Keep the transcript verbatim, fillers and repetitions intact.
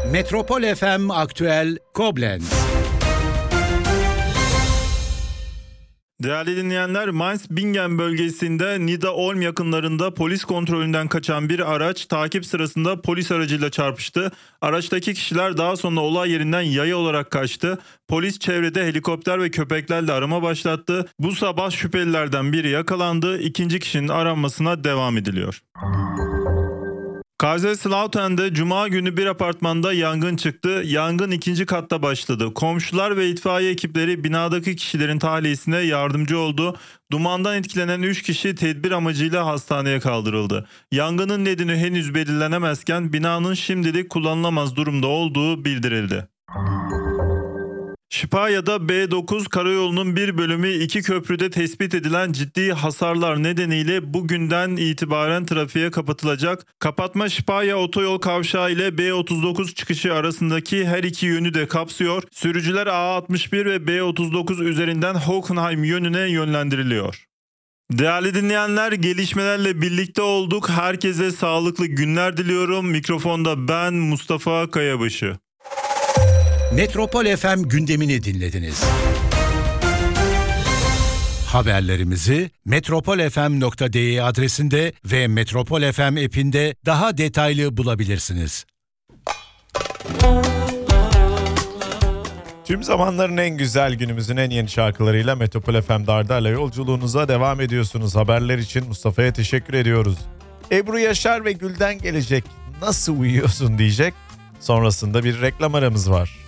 Metropol F M Aktüel Koblenz. Değerli dinleyenler, Mainz-Bingen bölgesinde Nida-Olm yakınlarında polis kontrolünden kaçan bir araç takip sırasında polis aracıyla çarpıştı. Araçtaki kişiler daha sonra olay yerinden yaya olarak kaçtı. Polis çevrede helikopter ve köpeklerle arama başlattı. Bu sabah şüphelilerden biri yakalandı. İkinci kişinin aranmasına devam ediliyor. Kaiserslauteren'de Cuma günü bir apartmanda yangın çıktı. Yangın ikinci katta başladı. Komşular ve itfaiye ekipleri binadaki kişilerin tahliyesine yardımcı oldu. Dumandan etkilenen üç kişi tedbir amacıyla hastaneye kaldırıldı. Yangının nedeni henüz belirlenemezken binanın şimdilik kullanılamaz durumda olduğu bildirildi. Şipaya'da B dokuz karayolunun bir bölümü iki köprüde tespit edilen ciddi hasarlar nedeniyle bugünden itibaren trafiğe kapatılacak. Kapatma Şipaya otoyol kavşağı ile B otuz dokuz çıkışı arasındaki her iki yönü de kapsıyor. Sürücüler A altmış bir ve B otuz dokuz üzerinden Hockenheim yönüne yönlendiriliyor. Değerli dinleyenler, gelişmelerle birlikte olduk. Herkese sağlıklı günler diliyorum. Mikrofonda ben Mustafa Kayabaşı. Metropol F M gündemini dinlediniz. Haberlerimizi metropol f m nokta d e adresinde ve Metropol F M app'inde daha detaylı bulabilirsiniz. Tüm zamanların en güzel, günümüzün en yeni şarkılarıyla Metropol F M Dardar'la yolculuğunuza devam ediyorsunuz. Haberler için Mustafa'ya teşekkür ediyoruz. Ebru Yaşar ve Gül'den gelecek "Nasıl uyuyorsun" diyecek. Sonrasında bir reklam aramız var.